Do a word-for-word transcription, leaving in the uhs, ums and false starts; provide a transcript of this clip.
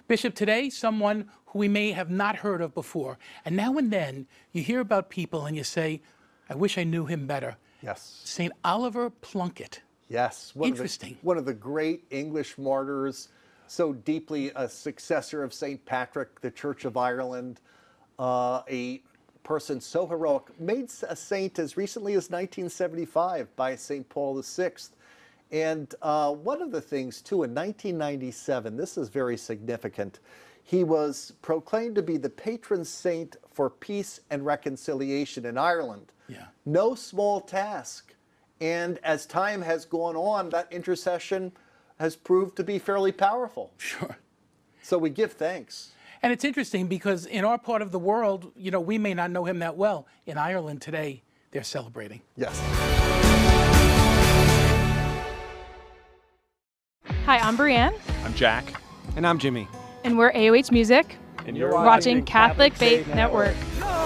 Bishop, today, someone who we may have not heard of before. And now and then, you hear about people and you say, I wish I knew him better. Yes. Saint Oliver Plunkett. Yes. One Interesting. Of the, one of the great English martyrs, so deeply a successor of Saint Patrick, the Church of Ireland, uh, a person so heroic, made a saint as recently as nineteen seventy-five by Saint Paul the Sixth. And uh, one of the things, too, in nineteen ninety-seven, this is very significant, he was proclaimed to be the patron saint for peace and reconciliation in Ireland. Yeah. No small task. And as time has gone on, that intercession has proved to be fairly powerful. Sure. So we give thanks. And it's interesting because in our part of the world, you know, we may not know him that well. In Ireland today, they're celebrating. Yes. Hi, I'm Brianne. I'm Jack. And I'm Jimmy. And we're A O H Music. And you're watching Catholic Faith Network.